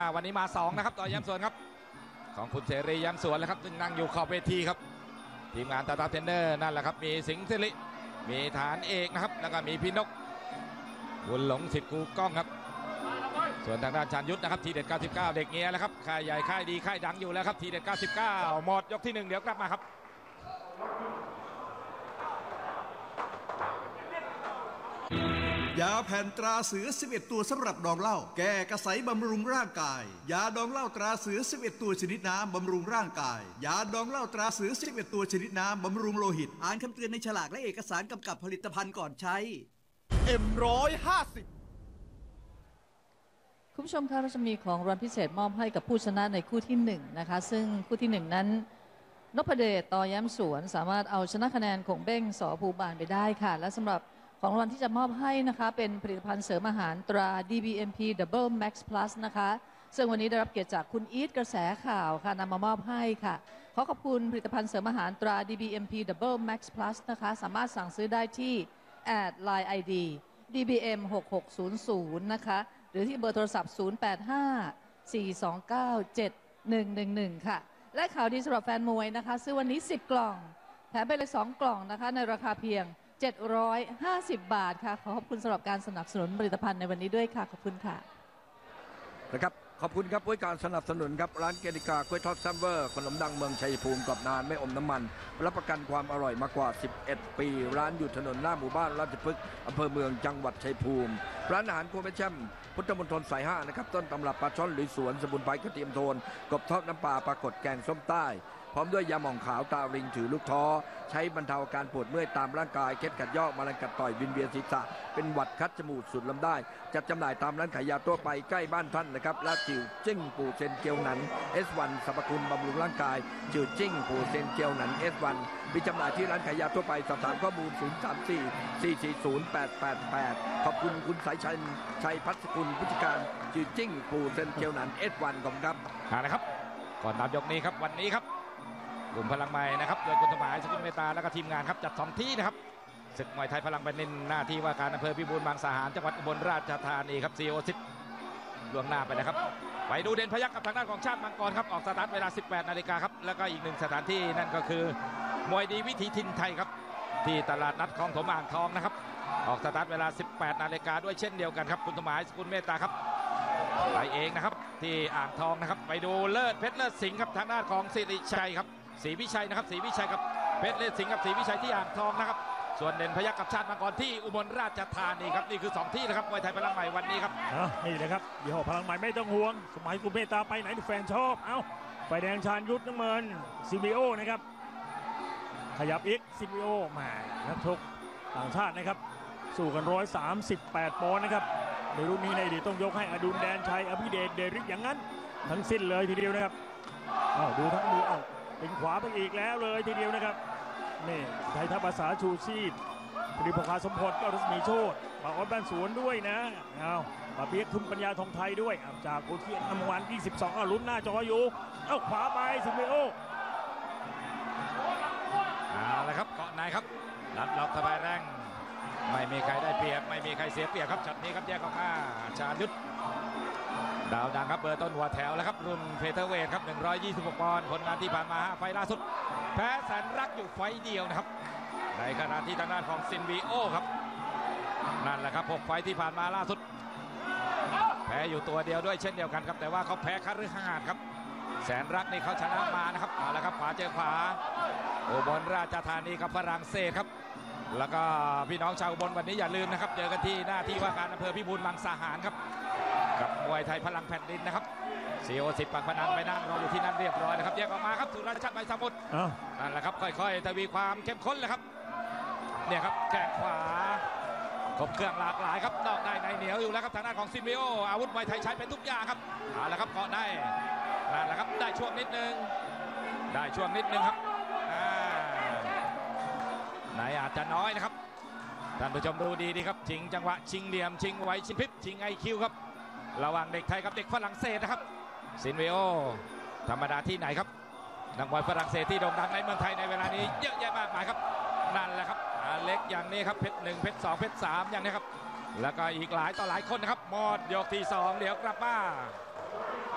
วันนี้มา2นะครับต่อแย้มสวนครับของคุณเสรีแย้มสวนแล้วครับซึ่งนั่งอยู่ขอบเวทีครับทีมงานตาเทรนเนอร์นั่นแหละครับมีสิงห์สิริมีฐานเอกนะครับแล้วก็มีพี่นกบุญหลงสิทธิ์กูก้องครับส่วนทางด้านชานยุทธนะครับทีเด็ด99เด็กเงี้ยแล้วครับค่ายใหญ่ค่ายดีค่ายดังอยู่แล้วครับทีเด็ด99หมดยกที่1เดี๋ยวกลับมาครับยาแผ่นตราเสือ11ตัวสำหรับดองเหล้าแก้กระสายบำรุงร่างกายยาดองเหล้าตราเสือ11ตัวชนิดน้ำบำรุงร่างกายยาดองเหล้าตราเสือ11ตัวชนิดน้ำบำรุงโลหิตอ่านคำเตือนในฉลากและเอกสารกำกับผลิตภัณฑ์ก่อนใช้ M150 คุณผู้ชมคะเราจะมีของรางวัลพิเศษมอบให้กับผู้ชนะในคู่ที่1นะคะซึ่งคู่ที่1นั้นนพเดช ต่อแย้มสวนสามารถเอาชนะคะแนนของเบ้ง สภูบานไปได้ค่ะและสำหรับของรางวัลที่จะมอบให้นะคะเป็นผลิตภัณฑ์เสริมอาหารตรา DBMP Double Max Plus นะคะซึ่งวันนี้ได้รับเกียรติจากคุณอีทกระแสข่าวค่ะนำมามอบให้ค่ะขอขอบคุณผลิตภัณฑ์เสริมอาหารตรา DBMP Double Max Plus นะคะสามารถสั่งซื้อได้ที่ @Line ID DBM 6600นะคะหรือที่เบอร์โทรศัพท์0854297111ค่ะและข่าวดีสำหรับแฟนมวยนะคะซื้อวันนี้10กล่องแถมไปเลย2กล่องนะคะในราคาเพียง750 บาทค่ะขอบคุณสำหรับการสนับสนุนผลิตภัณฑ์ในวันนี้ด้วยค่ะขอบคุณค่ะนะครับขอบคุณครับด้วยการสนับสนุนครับร้านเกนิกากล้วยทอดแซมเวอร์ขนมดังเมืองชัยภูมิกรอบนานไม่อมน้ำมันรับประกันความอร่อยมากว่า11ปีร้านอยู่ถนนหน้าหมู่บ้านราชพฤกษ์อำเภอเมืองจังหวัดชัยภูมิร้านอาหารโคเมชั่มพุทธมณฑลสาย5นะครับต้นตำรับปลาช่อนหรือสวนสมุนไพรกระเทียมโทนกบทอดน้ำปลาปลากดแกงส้มใต้พร้อมด้วยยาหม่องขาวตาริงถือลูกท้อใช้บรรเทาอาการปวดเมื่อยตามร่างกายเคล็ดขัดยอกแมลงกัดต่อยวินเวียนศีรษะเป็นหวัดคัดจมูกสุดลำได้จัดจำหน่ายตามร้านขายยาทั่วไปใกล้บ้านท่านนะครับและจิวจิ้งปูเซนเกียวหนัน S1 สรรพคุณบำรุงร่างกายจิวจิ้งปูเซนเกียวหนัน S1 มีจำหน่ายที่ร้านขายยาทั่วไปสอบถามข้อมูล034-440-888ขอบคุณคุณสายชัยพัฒกุลผู้จัดการจิวจิ้งปูเซนเกียวหนัน S1 ขอบคุณครับนะครับก่อนนับยกนี้ครับวันนี้ครับกลุ่มพลังใหม่นะครับโดยคุณสมัยสกุลเมตาและก็ทีมงานครับจัด2ที่นะครับศึกมวยไทยพลังแผ่นดินหน้าที่ว่าการอำเภอพิบูลบางสาหารจังหวัดอุบลราชธานีครับซีโอซิล่วงหน้าไปนะครับไปดูเด่นพยัคฆ์กับทางด้านของชาติมังกรครับออกสตาร์ทเวลา 18 นาฬิกาครับแล้วก็อีก1สถานที่นั่นก็คือมวยดีวิถีถิ่นไทยครับที่ตลาดนัดคลองถมอ่างทองนะครับออกสตาร์ทเวลา 18 นาฬิกาด้วยเช่นเดียวกันครับคุณสมัยสกุลเมตตาครับไปเองนะครับที่อ่างทองนะครับไปดูเลิศเพชรเลิศสิงห์ครับทางด้านของสิริชัยครับศรีวิชัยนะครับศรีวิชัยกับเพชรเลิศสิงห์กับศรีวิชัยที่อ่างทองนะครับส่วนเด่นพยัคฆ์กับชาติมังกรที่อุบลราชธานีครับนี่คือ2ที่นะครับมวยไทยพลังใหม่วันนี้ครับนี่เลยครับยี่ห้อพลังใหม่ไม่ต้องห่วงสมัยกุเมตาไปไหนแฟนชอบเอ้าไฟแดงชาญยุทธน้ำเงินซิมิโอนะครับขยับอีกซิมิโอแหมนักชกต่างชาตินะครับสู้กัน138 ปอนด์นะครับในรุ่นนี้ในอดีตต้องยกให้อดุลแดนชัยอภิเดชเดริกอย่างนั้นทั้งสิ้นเลยทีเดียวนะครับดูทั้งมือเป็นขวาไปอีกแล้วเลยทีเดียวนะครับนี่ไทยทัพภาษาชูชีพปริพคาสมพลก็รัศมีโชติปาออดบ้านสวนด้วยนะปาเปียกทุมปัญญาทองไทยด้วยจากโอเทียนอัมวัน22ลุ้นหน้าจออยู่ขวาไปซิมิโอเอาละครับเกาะในครับรัดล็อกสบายแรงไม่มีใครได้เปรียบไม่มีใครเสียเปรียบครับช็อตนี้ครับแยกออกมาชาญยุทธดาวดังครับเบอร์ต้นหัวแถวแล้วครับรุ่นเฟเธอร์เวทครับ126 ปอนด์ผลงานที่ผ่านมา5 ไฟล์ล่าสุดแพ้แสนรักอยู่ไฟล์เดียวนะครับในขณะที่ทางด้านของซินวีโอครับนั่นแหละครับ6 ไฟล์ที่ผ่านมาล่าสุดแพ้อยู่ตัวเดียวด้วยเช่นเดียวกันครับแต่ว่าเขาแพ้คฤหาสน์ครับแสนรักนี่เขาชนะมานะครับเอาละครับขวาเจอขวาอุบลราชธานีกับฝรั่งเศสครับแล้วก็พี่น้องชาวอุบลวันนี้อย่าลืมนะครับเจอกันที่หน้าที่ว่าการอำเภอพิบูลบางสาหารครับกับมวยไทยพลังแผ่นดินนะครับซีโอสิบปากพนังไปนั่งรออยู่ที่นั่นเรียบร้อยนะครับแยกออกมาครับสุรชัดใบสมุทรนั่นแหละครับค่อยๆทวีความเข้มข้นเลยครับเนี่ยครับแข้งขวาครบเครื่องหลากหลายครับนอกได้ในเหนียวอยู่แล้วครับทางด้านของซิมิโออาวุธมวยไทยใช้เป็นทุกอย่างครับเอาละครับเกาะได้นั่นแหละครับได้ช่วงนิดนึงครับไหนอาจจะน้อยนะครับท่านผู้ชมดูดีครับชิงจังหวะชิงเหลี่ยมชิงไวชิงพริบชิงIQครับระหว่างเด็กไทยกับเด็กฝรั่งเศสนะครับซินเวโอธรรมดาที่ไหนครับนักมวยฝรั่งเศสที่โด่งดังในเมืองไทยในเวลานี้เยอะแยะมากมายครับนั่นแหละครับเล็กอย่างนี้ครับเพชร1เพชร2เพชร3อย่างนี้ครับแล้วก็อีกหลายต่อหลายคนนะครับหมดยกที่2เดี๋ยวกลับมา